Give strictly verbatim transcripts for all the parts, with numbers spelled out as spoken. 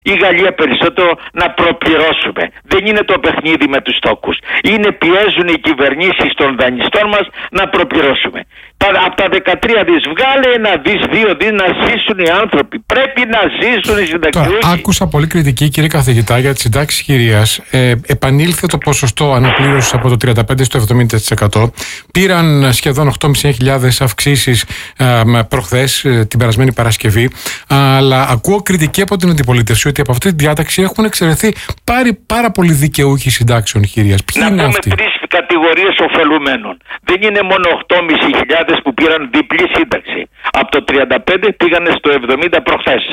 Η Γαλλία περισσότερο να προπληρώσουμε. Δεν είναι το παιχνίδι με τους τόκους. Είναι πιέζουν οι κυβερνήσεις των δανειστών μας να προπληρώσουμε. Από τα δεκατρία δις βγάλε ένα δις, δύο δις να ζήσουν οι άνθρωποι. Πρέπει να ζήσουν οι συνταξιούχοι. Άκουσα πολύ κριτική, κύριε καθηγητά, για τις συντάξεις χειρίας. Ε, επανήλθε το ποσοστό αναπλήρωσης από το τριάντα πέντε τοις εκατό στο εβδομήντα τοις εκατό. Πήραν σχεδόν οκτώ χιλιάδες πεντακόσιες αυξήσεις ε, προχθές, ε, την περασμένη Παρασκευή. Αλλά ακούω κριτική από την αντιπολίτευση ότι από αυτή τη διάταξη έχουν εξαιρεθεί πάρει πάρα πολλοί δικαιούχοι συντάξεων χειρίας. Ποιοι είναι αυτοί? Να πούμε τρεις κατηγορίες ωφελουμένων. Δεν είναι μόνο οκτώ χιλιάδες πεντακόσιες που πήραν διπλή σύνταξη. Από το τριάντα πέντε πήγανε στο εβδομήντα προχθές.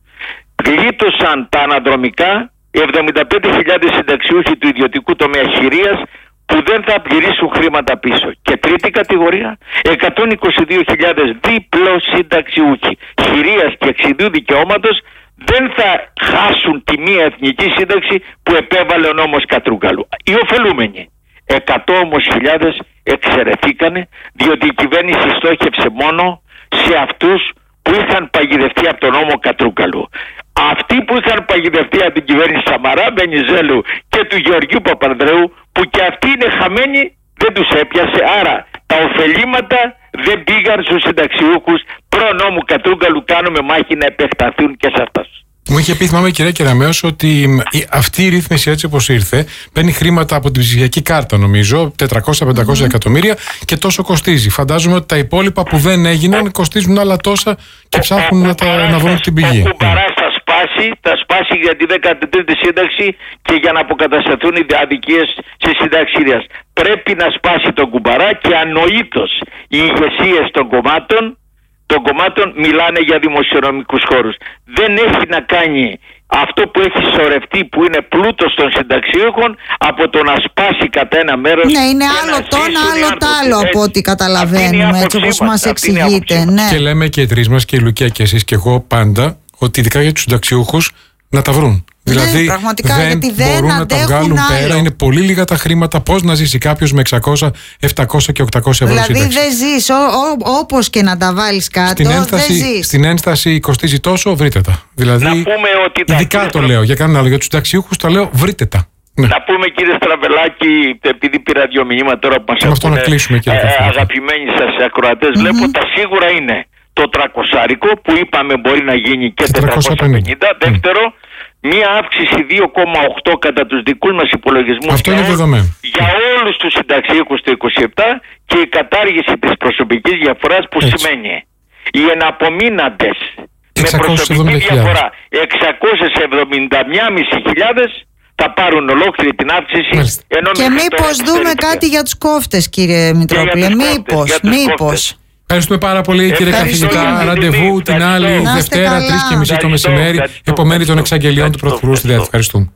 Γλίτωσαν τα αναδρομικά εβδομήντα πέντε χιλιάδες συνταξιούχοι του ιδιωτικού τομέα χειρίας που δεν θα πληρήσουν χρήματα πίσω. Και τρίτη κατηγορία, εκατόν είκοσι δύο χιλιάδες διπλό συνταξιούχοι χειρίας και εξιδίου δικαιώματος δεν θα χάσουν τη μία εθνική σύνταξη που επέβαλε ο νόμος Κατρούγκαλου. Οι ωφελούμενοι. Εκατό όμως χιλιάδες εξαιρεθήκανε, διότι η κυβέρνηση στόχευσε μόνο σε αυτούς που είχαν παγιδευτεί από τον νόμο Κατρούγκαλου. Αυτοί που είχαν παγιδευτεί από την κυβέρνηση Σαμαρά, Βενιζέλου και του Γεωργίου Παπανδρέου, που και αυτοί είναι χαμένοι, δεν τους έπιασε. Άρα τα ωφελήματα δεν πήγαν στους συνταξιούχους προ νόμου Κατρούγκαλου. Κάνουμε μάχη να επεκταθούν και σε αυτούς. Μου είχε πει, θυμάμαι, κυρία Κεραμέως, ότι αυτή η ρύθμιση, έτσι όπως ήρθε, παίρνει χρήματα από την ψηφιακή κάρτα, νομίζω, τετρακόσια με πεντακόσια mm. εκατομμύρια, και τόσο κοστίζει. Φαντάζομαι ότι τα υπόλοιπα που δεν έγιναν κοστίζουν άλλα τόσα και ο, ψάχνουν ο, να, τα, να βρουν την πηγή. Ο κουμπαράς θα σπάσει, θα σπάσει για τη δέκατη τρίτη σύνταξη και για να αποκατασταθούν οι αδικίες στη σύνταξη χειρίας. Πρέπει να σπάσει τον κουμπαρά και ανοήτως οι ηγεσίες των κομμάτων των κομμάτων μιλάνε για δημοσιονομικούς χώρους. Δεν έχει να κάνει αυτό που έχει σωρευτεί, που είναι πλούτος των συνταξιούχων, από το να σπάσει κατά ένα μέρος. Ναι, είναι άλλο τόνα, άλλο τ' άλλο από ό,τι καταλαβαίνουμε, έτσι όπως μας εξηγείτε. Ναι. Και λέμε και οι τρεις μας, και η Λουκία και εσείς και εγώ, πάντα, ότι ειδικά για τους συνταξιούχους να τα βρουν. Δηλαδή ναι, πραγματικά, δεν γιατί δεν μπορούν να τα βγάλουν άλλο. πέρα, είναι πολύ λίγα τα χρήματα. Πώς να ζήσει κάποιος με εξακόσια, επτακόσια και οκτακόσια ευρώ δηλαδή σύνταξη? Δεν ζεις, όπως και να τα βάλεις κάτω, στην ένσταση, δεν ζεις. Στην ένσταση κοστίζει τόσο, βρείτε τα. Δηλαδή, να πούμε ότι ειδικά το λέω, για κανένα άλλο, για τους συνταξιούχους τα λέω, βρείτε τα. Ναι. Να πούμε, κύριε Στραβελάκη, επειδή πήρα δύο μηνύματα τώρα που μας έχουν ε, αγαπημένοι σας ακροατές, mm-hmm. βλέπω τα σίγουρα είναι το τρακοσάρικο που είπαμε μπορεί να γίνει και τετρακόσια πενήντα. Mm. Δεύτερο, μία αύξηση δύο κόμμα οκτώ κατά τους δικούς μας υπολογισμούς. Αυτό είναι δεδομένο. Για όλους τους συνταξιούχους το είκοσι επτά, και η κατάργηση της προσωπικής διαφοράς που έτσι σημαίνει οι εναπομείναντες με προσωπική διαφορά εξακόσιες εβδομήντα μία χιλιάδες θα πάρουν ολόκληρη την αύξηση. Ενώ και μήπως δούμε κάτι για τους κόφτες, κύριε Μητρόπουλε? Μήπως, μήπως. Ευχαριστούμε πάρα πολύ, κύριε καθηγητά. Ραντεβού την άλλη Δευτέρα, τρεις και μισή το μεσημέρι, επομένη των εξαγγελιών του Πρωθυπουργού στη ΔΕΘ. Ευχαριστούμε.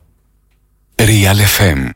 Real εφ εμ.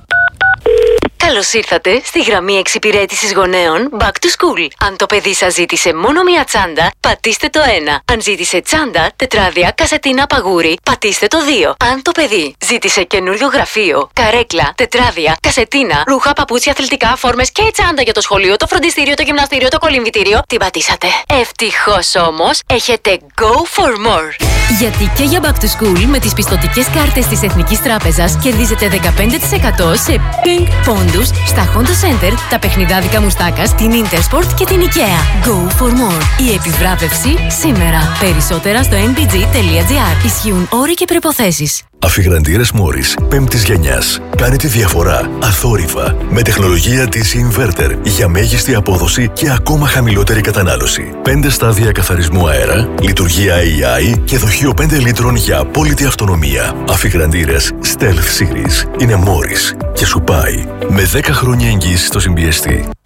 Καλώς ήρθατε στη γραμμή εξυπηρέτησης γονέων Back to School. Αν το παιδί σας ζήτησε μόνο μία τσάντα, πατήστε το ένα. Αν ζήτησε τσάντα, τετράδια, κασετίνα, παγούρι, πατήστε το δύο. Αν το παιδί ζήτησε καινούριο γραφείο, καρέκλα, τετράδια, κασετίνα, ρούχα, παπούτσια, αθλητικά, φόρμες και τσάντα για το σχολείο, το φροντιστήριο, το γυμναστήριο, το κολυμβητήριο, την πατήσατε. Ευτυχώς όμως, έχετε Go for More. Γιατί και για Back to School με τις πιστωτικές κάρτες της Εθνικής Τράπεζας κερδίζετε δεκαπέντε τοις εκατό σε Pink πόντους στα Honda Center, τα παιχνιδάδικα Μουστάκας, την Intersport και την IKEA. Go for more. Η επιβράβευση σήμερα. Περισσότερα στο εν μπι τζι τελεία τζι άρ. Ισχύουν όροι και προϋποθέσεις. Αφιγραντήρες Morris πέμπτης γενιάς. Κάνει τη διαφορά αθόρυβα με τεχνολογία της Inverter για μέγιστη απόδοση και ακόμα χαμηλότερη κατανάλωση. πέντε στάδια καθαρισμού αέρα, λειτουργία έι άι και δοχείο πέντε λίτρων για απόλυτη αυτονομία. Αφιγραντήρες Stealth Series είναι Morris και σου πάει με δέκα χρόνια εγγύηση στο συμπιεστή.